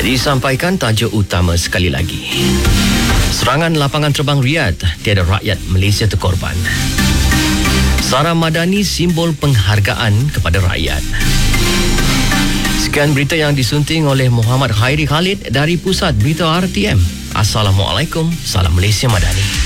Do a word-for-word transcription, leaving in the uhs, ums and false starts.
Disampaikan tajuk utama sekali lagi. Serangan lapangan terbang Riyadh, tiada rakyat Malaysia terkorban. Sarah Madani simbol penghargaan kepada rakyat. Sekian berita yang disunting oleh Muhammad Khairi Khalid dari Pusat Berita R T M. Assalamualaikum, salam Malaysia Madani.